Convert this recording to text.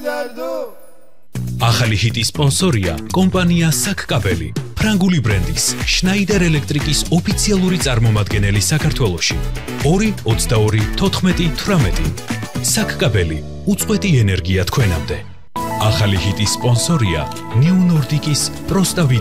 ახალი ჰიტის სპონსორია კომპანია საკკაბელი, ფრანგული ბრენდის შნაიდერ ელექტრიკის ოფიციალური წარმომადგენელი საქართველოში. 2-22-14-18 საკკაბელი, უწყვეტი ენერგია თქვენამდე. ახალი ჰიტის სპონსორია ნიუ ნორდიკის პროსტა